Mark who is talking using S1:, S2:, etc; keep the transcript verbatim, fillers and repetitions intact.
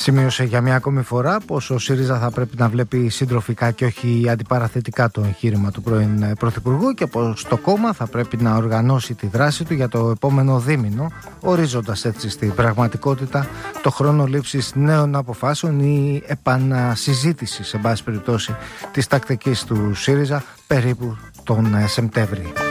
S1: Σημείωσε για μια ακόμη φορά πως ο ΣΥΡΙΖΑ θα πρέπει να βλέπει συντροφικά και όχι αντιπαραθετικά το εγχείρημα του πρώην Πρωθυπουργού και πως το κόμμα θα πρέπει να οργανώσει τη δράση του για το επόμενο δίμηνο, ορίζοντας έτσι στην πραγματικότητα το χρόνο λήψης νέων αποφάσεων ή επανασυζήτησης, σε πάση περιπτώσει, της τακτικής του ΣΥΡΙΖΑ περίπου τον Σεπτέμβρη.